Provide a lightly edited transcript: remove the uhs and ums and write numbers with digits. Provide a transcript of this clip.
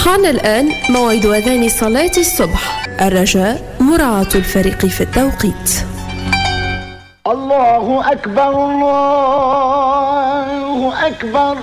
حان الآن موعد أذان صلاة الصبح. الرجاء مراعاة الفريق في التوقيت. الله أكبر الله أكبر.